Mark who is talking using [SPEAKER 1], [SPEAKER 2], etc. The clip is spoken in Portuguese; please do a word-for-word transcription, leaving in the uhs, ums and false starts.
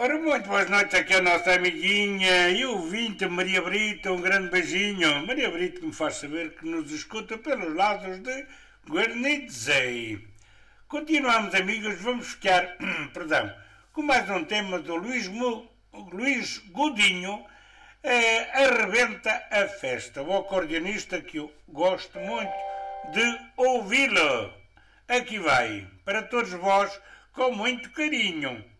[SPEAKER 1] Ora, muito boas noites aqui a nossa amiguinha e ouvinte Maria Brito, um grande beijinho. Maria Brito que me faz saber que nos escuta pelos lados de Guarnitzei. Continuamos, amigos, vamos ficar, perdão, com mais um tema do Luís, Mo, Luís Godinho, eh, Arrebenta a Festa, o acordeonista que eu gosto muito de ouvi-lo. Aqui vai, para todos vós, com muito carinho.